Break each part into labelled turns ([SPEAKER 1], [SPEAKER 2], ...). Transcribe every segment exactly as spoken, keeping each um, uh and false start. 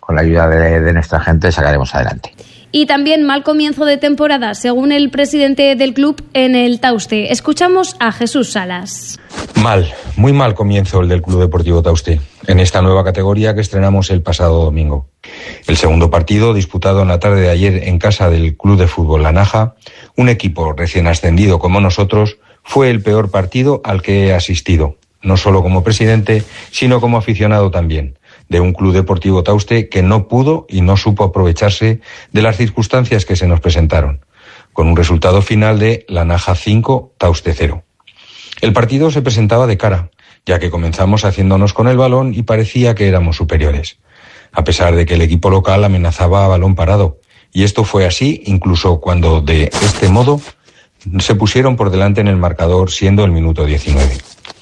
[SPEAKER 1] con la ayuda de, de nuestra gente sacaremos adelante.
[SPEAKER 2] Y también mal comienzo de temporada, según el presidente del club en el Tauste. Escuchamos a Jesús Salas.
[SPEAKER 3] Mal, muy mal comienzo el del Club Deportivo Tauste, en esta nueva categoría que estrenamos el pasado domingo. El segundo partido, disputado en la tarde de ayer en casa del Club de Fútbol La Naja, un equipo recién ascendido como nosotros, fue el peor partido al que he asistido, no solo como presidente, sino como aficionado también, de un Club Deportivo Tauste que no pudo y no supo aprovecharse de las circunstancias que se nos presentaron, con un resultado final de La Naja cinco, Tauste cero. El partido se presentaba de cara, ya que comenzamos haciéndonos con el balón y parecía que éramos superiores, a pesar de que el equipo local amenazaba a balón parado, y esto fue así incluso cuando de este modo se pusieron por delante en el marcador siendo el minuto diecinueve.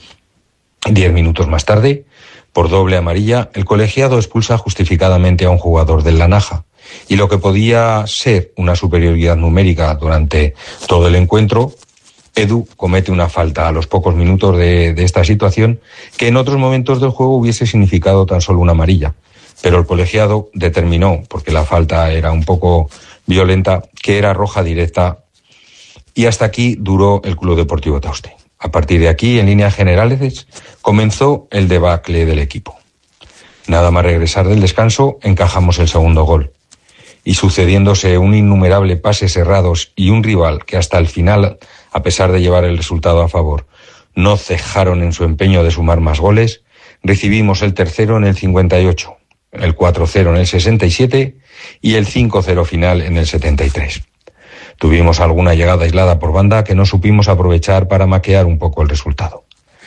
[SPEAKER 3] Diez minutos más tarde, por doble amarilla, el colegiado expulsa justificadamente a un jugador del La Naja, y lo que podía ser una superioridad numérica durante todo el encuentro, Edu comete una falta a los pocos minutos de, de esta situación que en otros momentos del juego hubiese significado tan solo una amarilla, pero el colegiado determinó, porque la falta era un poco violenta, que era roja directa, y hasta aquí duró el Club Deportivo Tauste. A partir de aquí, en líneas generales, comenzó el debacle del equipo. Nada más regresar del descanso, encajamos el segundo gol. Y sucediéndose un innumerable pases errados y un rival que hasta el final, a pesar de llevar el resultado a favor, no cejaron en su empeño de sumar más goles, recibimos el tercero en el cincuenta y ocho, el cuatro cero en el sesenta y siete y el cinco cero final en el setenta y tres. Tuvimos alguna llegada aislada por banda que no supimos aprovechar para maquear un poco el resultado.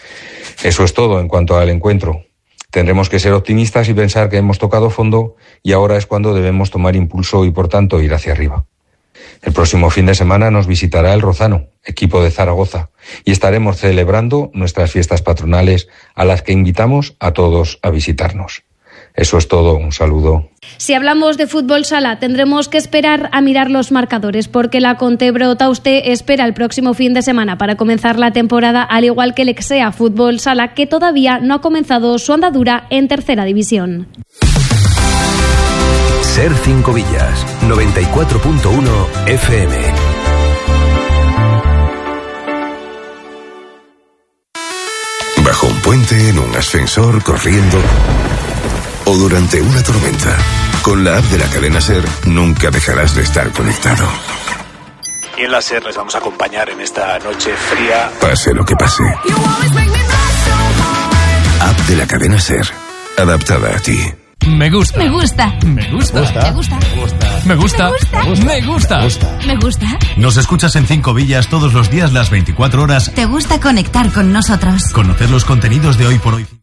[SPEAKER 3] Eso es todo en cuanto al encuentro. Tendremos que ser optimistas y pensar que hemos tocado fondo y ahora es cuando debemos tomar impulso y por tanto ir hacia arriba. El próximo fin de semana nos visitará el Rozano, equipo de Zaragoza, y estaremos celebrando nuestras fiestas patronales a las que invitamos a todos a visitarnos. Eso es todo, un saludo.
[SPEAKER 2] Si hablamos de fútbol sala, tendremos que esperar a mirar los marcadores, porque la Contebro Tauste espera el próximo fin de semana para comenzar la temporada, al igual que el Exea Fútbol Sala, que todavía no ha comenzado su andadura en tercera división.
[SPEAKER 4] Ser Cinco Villas, noventa y cuatro punto uno F M.
[SPEAKER 5] Bajo un puente, en un ascensor, corriendo o durante una tormenta. Con la app de la cadena SER nunca dejarás de estar conectado.
[SPEAKER 6] Y en la SER les vamos a acompañar en esta noche fría.
[SPEAKER 5] Pase lo que pase. App de la cadena SER, adaptada a ti.
[SPEAKER 7] Me gusta.
[SPEAKER 8] Me gusta.
[SPEAKER 7] Me gusta.
[SPEAKER 8] Me gusta.
[SPEAKER 7] Me gusta. Me gusta.
[SPEAKER 8] Me gusta.
[SPEAKER 7] Nos escuchas en Cinco Villas todos los días, las veinticuatro horas.
[SPEAKER 8] ¿Te gusta conectar con nosotros?
[SPEAKER 7] Conocer los contenidos de hoy por hoy.